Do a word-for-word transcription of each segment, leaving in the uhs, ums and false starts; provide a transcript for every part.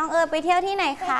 น้องเอ๋ยไปเที่ยวที่ไหนคะ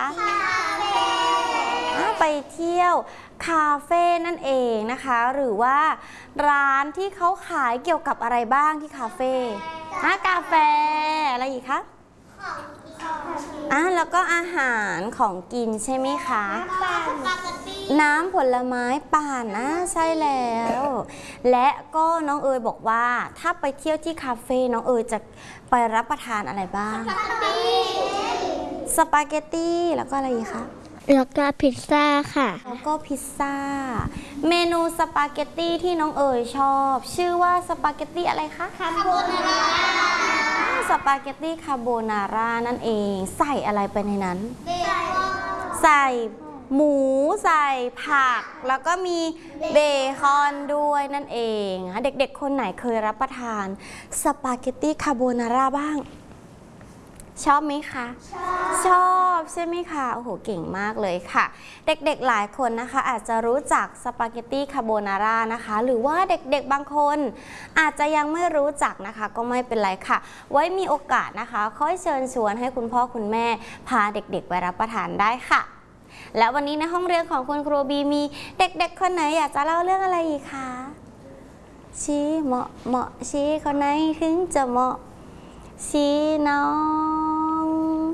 ไปเที่ยวคาเฟ่นั่นเองนะคะหรือว่าร้านที่เขาขายเกี่ยวกับอะไรบ้างที่คาเฟ่อ่ะกาแฟอะไรอีกคะอ่ะแล้วก็อาหารของกินใช่ไหมคะน้ำผลไม้ปั่นนะใช่แล้วและก็น้องเอ๋ยบอกว่าถ้าไปเที่ยวที่คาเฟ่น้องเอ๋ยจะไปรับประทานอะไรบ้างสปาเกตตี้แล้วก็อะไรอีกคะแล้วก็พิซซ่าค่ะแล้วก็พิซซ่าเมนูสปาเกตตี้ที่น้องเอ๋ยชอบชื่อว่าสปาเกตตี้อะไรคะคาโบนาร่าสปาเกตตี้คาโบนาร่านั่นเองใส่อะไรไปในนั้นใส่หมูใส่ผักแล้วก็มีเบคอนด้วยนั่นเองเด็กๆคนไหนเคยรับประทานสปาเกตตี้คาโบนาร่าบ้างชอบไหมคะชอบชอบใช่ไหมคะโอ้โหเก่งมากเลยค่ะเด็กๆหลายคนนะคะอาจจะรู้จักสปาเกตตี้คาโบนาร่านะคะหรือว่าเด็กๆบางคนอาจจะยังไม่รู้จักนะคะก็ไม่เป็นไรค่ะไว้มีโอกาสนะคะค่อยเชิญชวนให้คุณพ่อคุณแม่พาเด็กๆไปรับประทานได้ค่ะแล้ววันนี้ในห้องเรียนของคุณครูบีมีเด็กๆคนไหนอยากจะเล่าเรื่องอะไรอีกคะชี้เหมาะเหมาะชี้คนไหนถึงจะเหมาะชี้น้อง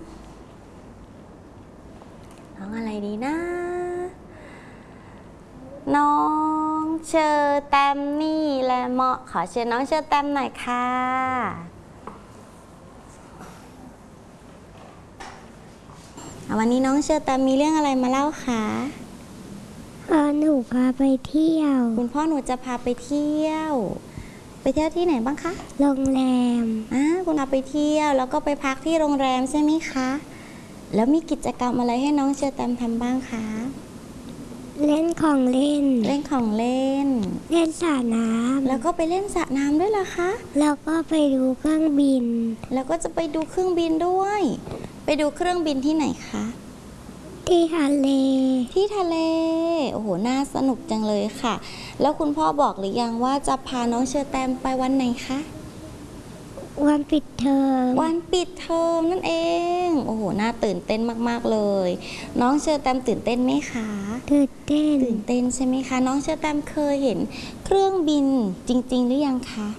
น้องอะไรดีนะน้องเชอแตมนี่แหละเหมาะขอเชิญน้องเชอแตมหน่อยค่ะวันนี้น้องเชอแตมมีเรื่องอะไรมาเล่าคะหนูพาไปเที่ยวคุณพ่อหนูจะพาไปเที่ยวไปเที่ยวที่ไหนบ้างคะโรงแรมอ่าคุณพาไปเที่ยวแล้วก็ไปพักที่โรงแรมใช่ไหมคะแล้วมีกิจกรรมอะไรให้น้องเชอแตมทำบ้างคะเล่นของเล่นเล่นของเล่นเล่นสระน้ำแล้วก็ไปเล่นสระน้ำด้วยเหรอคะแล้วก็ไปดูเครื่องบินแล้วก็จะไปดูเครื่องบินด้วยไปดูเครื่องบินที่ไหนคะที่ทะเลที่ทะเลโอ้โหน่าสนุกจังเลยค่ะแล้วคุณพ่อบอกหรือยังว่าจะพาน้องเชอแตมไปวันไหนคะวันปิดเทอมวันปิดเทอมนั่นเองโอ้โหน่าตื่นเต้นมากๆเลยน้องเชอแตมตื่นเต้นไหมคะตื่นเต้นตื่นเต้นใช่ไหมคะน้องเชอแตมเคยเห็นเครื่องบินจริงๆหรือยังคะ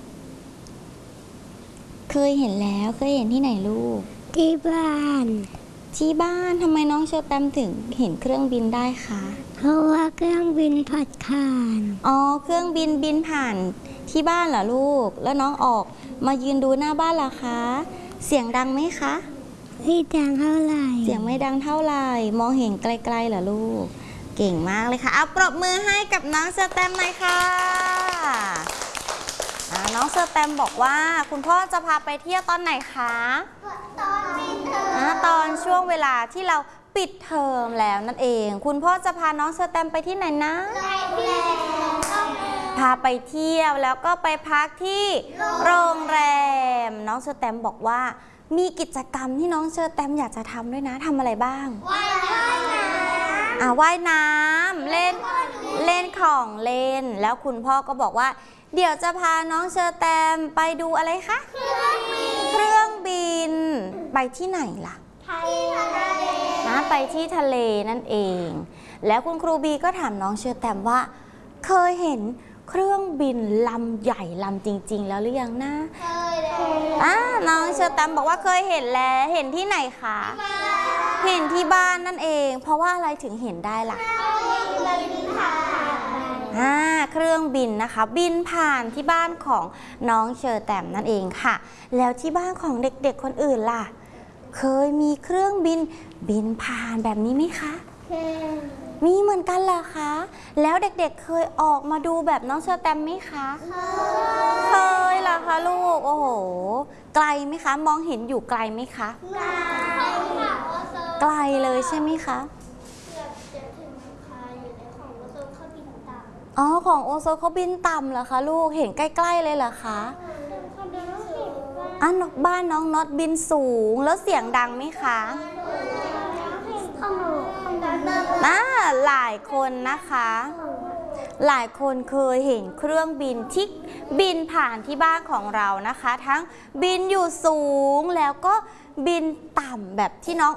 เคยเห็นแล้วเคยเห็นที่ไหนลูกที่บ้านที่บ้านทำไมน้องเชอแตมถึงเห็นเครื่องบินได้คะเพราะว่าเครื่องบินผ่านผ่านอ๋อเครื่องบินบินผ่านที่บ้านเหรอลูกแล้วน้องออกมายืนดูหน้าบ้านเหรอคะเสียงดังไหมคะไม่ดังเท่าไหร่เสียงไม่ดังเท่าไหร่มองเห็นไกลๆเหรอลูกเก่งมากเลยค่ะเอาปรบมือให้กับน้องเชอแตมหน่อยค่ะน้องเชอแตมบอกว่าคุณพ่อจะพาไปเที่ยวตอนไหนคะตอนปิดเทอมตอนช่วงเวลาที่เราปิดเทอมแล้วนั่นเองคุณพ่อจะพาน้องเชอแตมไปที่ไหนนะพาไปเที่ยวแล้วก็ไปพักที่โรงแรมน้องเชอแตมบอกว่ามีกิจกรรมที่น้องเชอแตมอยากจะทำด้วยนะทำอะไรบ้างว่ายน้ำอ่าว่ายน้ำเล่นเล่นของเล่นแล้วคุณพ่อก็บอกว่าเดี๋ยวจะพาน้องเชอแตมไปดูอะไรคะเครื่องบินไปที่ไหนล่ะนะไปที่ทะเลนั่นเองแล้วคุณครูบีก็ถามน้องเชอแตมว่าเคยเห็นเครื่องบินลำใหญ่ลำจริงๆแล้วหรือยังนะเคยแล้วอ่าน้องเชอแตมบอกว่าเคยเห็นแล้วเห็นที่ไหนคะเห็นที่บ้านนั่นเองเพราะว่าอะไรถึงเห็นได้ล่ะอ่าเครื่องบินนะคะบินผ่านที่บ้านของน้องเชอแตมนั่นเองค่ะแล้วที่บ้านของเด็กๆคนอื่นล่ะเคยมีเครื่องบินบินผ่านแบบนี้ไหมคะเคยมีเหมือนกันเหรอคะแล้วเด็กๆเคยออกมาดูแบบน้องเชอแตมไหมคะเคยเหรอคะลูกโอ้โหไกลไหมคะมองเห็นอยู่ไกลไหมคะไกลเลยใช่ไหมคะอ๋อของโอโซเขาบินต่ำเหรอคะลูกเห็นใกล้ๆเลยเหรอคะอ่ะนกบ้านน้องน็อตบินสูงแล้วเสียงดังไหมคะน่าหลายคนนะคะหลายคนเคยเห็นเครื่องบินที่บินผ่านที่บ้านของเรานะคะทั้งบินอยู่สูงแล้วก็บินต่ำแบบที่น้อง